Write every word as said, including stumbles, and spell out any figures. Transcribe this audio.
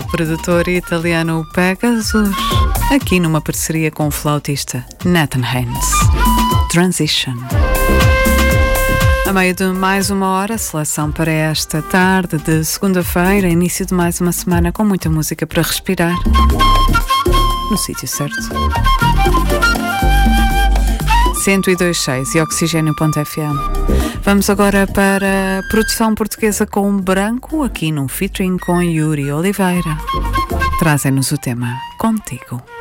produtor italiano Pegasus, aqui numa parceria com o flautista Nathan Haynes. Transition. A meio de mais uma hora, seleção para esta tarde de segunda-feira, início de mais uma semana com muita música para respirar. No sítio certo. cento e dois ponto seis e oxigênio ponto f m. Vamos agora para a produção portuguesa com Branco, aqui num featuring com Yuri Oliveira. Trazem-nos o tema Contigo.